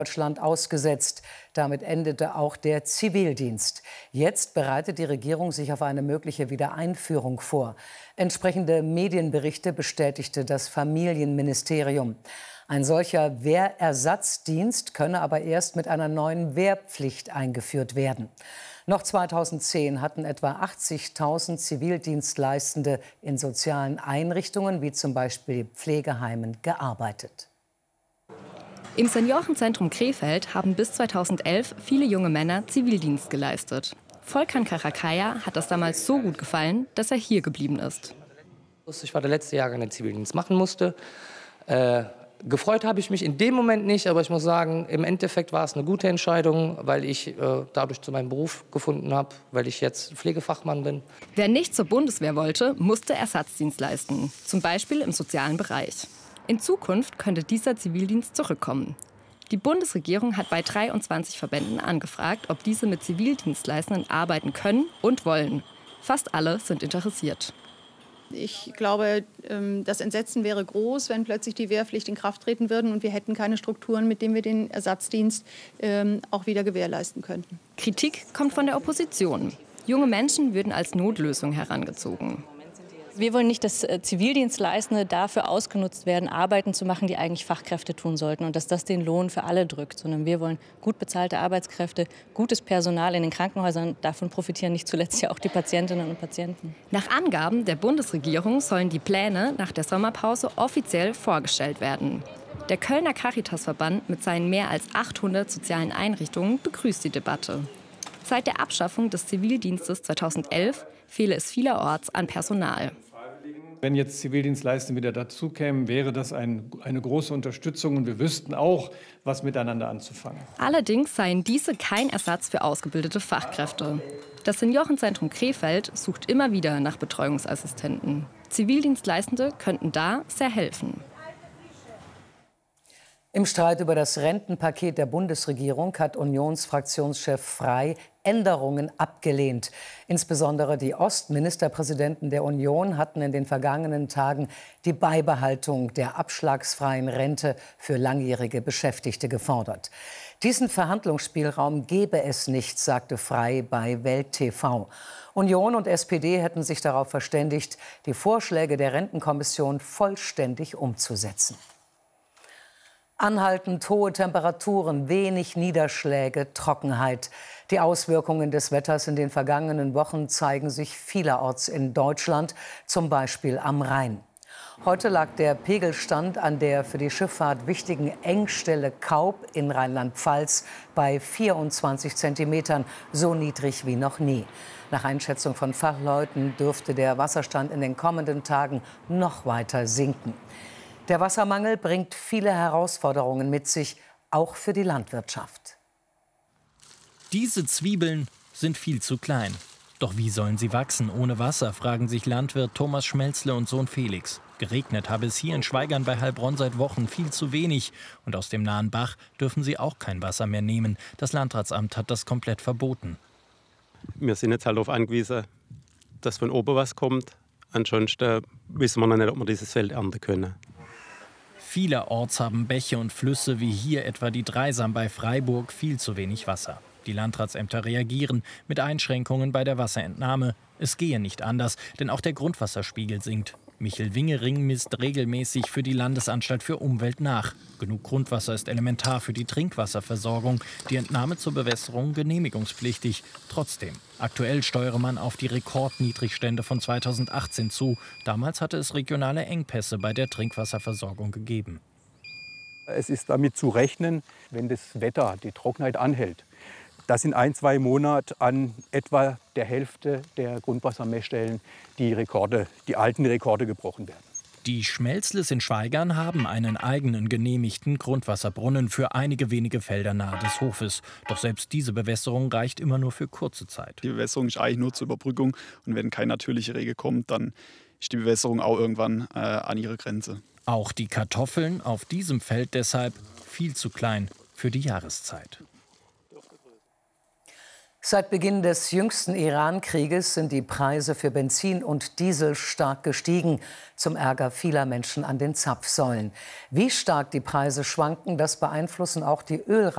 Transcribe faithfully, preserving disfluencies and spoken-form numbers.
Deutschland ausgesetzt. Damit endete auch der Zivildienst. Jetzt bereitet die Regierung sich auf eine mögliche Wiedereinführung vor. Entsprechende Medienberichte bestätigte das Familienministerium. Ein solcher Wehrersatzdienst könne aber erst mit einer neuen Wehrpflicht eingeführt werden. Noch zweitausendzehn hatten etwa achtzigtausend Zivildienstleistende in sozialen Einrichtungen, wie zum Beispiel Pflegeheimen, gearbeitet. Im Seniorenzentrum Krefeld haben bis zweitausendelf viele junge Männer Zivildienst geleistet. Volkan Karakaya hat das damals so gut gefallen, dass er hier geblieben ist. Ich war der letzte Jahrgang, der Zivildienst machen musste. Äh, gefreut habe ich mich in dem Moment nicht, aber ich muss sagen, im Endeffekt war es eine gute Entscheidung, weil ich äh, dadurch zu meinem Beruf gefunden habe, weil ich jetzt Pflegefachmann bin. Wer nicht zur Bundeswehr wollte, musste Ersatzdienst leisten, zum Beispiel im sozialen Bereich. In Zukunft könnte dieser Zivildienst zurückkommen. Die Bundesregierung hat bei dreiundzwanzig Verbänden angefragt, ob diese mit Zivildienstleistenden arbeiten können und wollen. Fast alle sind interessiert. Ich glaube, das Entsetzen wäre groß, wenn plötzlich die Wehrpflicht in Kraft treten würde und wir hätten keine Strukturen, mit denen wir den Ersatzdienst auch wieder gewährleisten könnten. Kritik kommt von der Opposition. Junge Menschen würden als Notlösung herangezogen. Wir wollen nicht, dass Zivildienstleistende dafür ausgenutzt werden, Arbeiten zu machen, die eigentlich Fachkräfte tun sollten und dass das den Lohn für alle drückt, sondern wir wollen gut bezahlte Arbeitskräfte, gutes Personal in den Krankenhäusern. Davon profitieren nicht zuletzt ja auch die Patientinnen und Patienten. Nach Angaben der Bundesregierung sollen die Pläne nach der Sommerpause offiziell vorgestellt werden. Der Kölner Caritasverband mit seinen mehr als achthundert sozialen Einrichtungen begrüßt die Debatte. Seit der Abschaffung des Zivildienstes zweitausendelf fehle es vielerorts an Personal. Wenn jetzt Zivildienstleistende wieder dazukämen, wäre das ein, eine große Unterstützung und wir wüssten auch, was miteinander anzufangen. Allerdings seien diese kein Ersatz für ausgebildete Fachkräfte. Das Seniorenzentrum Krefeld sucht immer wieder nach Betreuungsassistenten. Zivildienstleistende könnten da sehr helfen. Im Streit über das Rentenpaket der Bundesregierung hat Unionsfraktionschef Frey Änderungen abgelehnt. Insbesondere die Ostministerpräsidenten der Union hatten in den vergangenen Tagen die Beibehaltung der abschlagsfreien Rente für langjährige Beschäftigte gefordert. Diesen Verhandlungsspielraum gebe es nicht, sagte Frey bei Welt T V. Union und S P D hätten sich darauf verständigt, die Vorschläge der Rentenkommission vollständig umzusetzen. Anhaltend hohe Temperaturen, wenig Niederschläge, Trockenheit. Die Auswirkungen des Wetters in den vergangenen Wochen zeigen sich vielerorts in Deutschland, zum Beispiel am Rhein. Heute lag der Pegelstand an der für die Schifffahrt wichtigen Engstelle Kaub in Rheinland-Pfalz bei vierundzwanzig Zentimetern, so niedrig wie noch nie. Nach Einschätzung von Fachleuten dürfte der Wasserstand in den kommenden Tagen noch weiter sinken. Der Wassermangel bringt viele Herausforderungen mit sich, auch für die Landwirtschaft. Diese Zwiebeln sind viel zu klein. Doch wie sollen sie wachsen ohne Wasser, fragen sich Landwirt Thomas Schmelzle und Sohn Felix. Geregnet habe es hier in Schweigern bei Heilbronn seit Wochen viel zu wenig. Und aus dem nahen Bach dürfen sie auch kein Wasser mehr nehmen. Das Landratsamt hat das komplett verboten. Wir sind jetzt halt darauf angewiesen, dass von oben was kommt. Ansonsten wissen wir noch nicht, ob wir dieses Feld ernten können. Vielerorts haben Bäche und Flüsse wie hier etwa die Dreisam bei Freiburg viel zu wenig Wasser. Die Landratsämter reagieren mit Einschränkungen bei der Wasserentnahme. Es gehe nicht anders, denn auch der Grundwasserspiegel sinkt. Michel Wingering misst regelmäßig für die Landesanstalt für Umwelt nach. Genug Grundwasser ist elementar für die Trinkwasserversorgung. Die Entnahme zur Bewässerung genehmigungspflichtig. Trotzdem, aktuell steuere man auf die Rekordniedrigstände von zweitausendachtzehn zu. Damals hatte es regionale Engpässe bei der Trinkwasserversorgung gegeben. Es ist damit zu rechnen, wenn das Wetter, die Trockenheit anhält, dass in ein, zwei Monaten an etwa der Hälfte der Grundwassermessstellen die Rekorde, die alten Rekorde gebrochen werden. Die Schmelzles in Schweigern haben einen eigenen genehmigten Grundwasserbrunnen für einige wenige Felder nahe des Hofes. Doch selbst diese Bewässerung reicht immer nur für kurze Zeit. Die Bewässerung ist eigentlich nur zur Überbrückung. Und wenn kein natürlicher Regen kommt, dann ist die Bewässerung auch irgendwann äh, an ihre Grenze. Auch die Kartoffeln auf diesem Feld deshalb viel zu klein für die Jahreszeit. Seit Beginn des jüngsten Iran-Krieges sind die Preise für Benzin und Diesel stark gestiegen, zum Ärger vieler Menschen an den Zapfsäulen. Wie stark die Preise schwanken, das beeinflussen auch die Ölpreise.